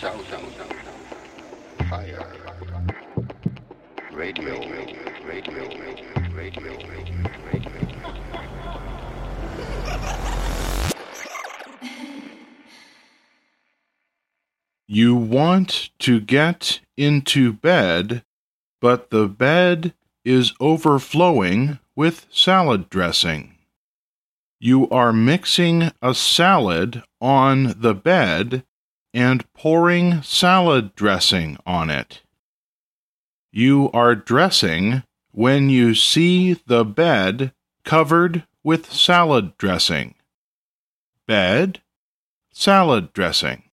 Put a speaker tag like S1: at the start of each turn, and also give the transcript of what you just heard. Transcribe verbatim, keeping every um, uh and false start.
S1: Fire. Radio. Radio. Radio. Radio. Radio.
S2: You want to get into bed, but the bed is overflowing with salad dressing. You are mixing a salad on the bed and pouring salad dressing on it. You are dressing when you see the bed covered with salad dressing. Bed, salad dressing.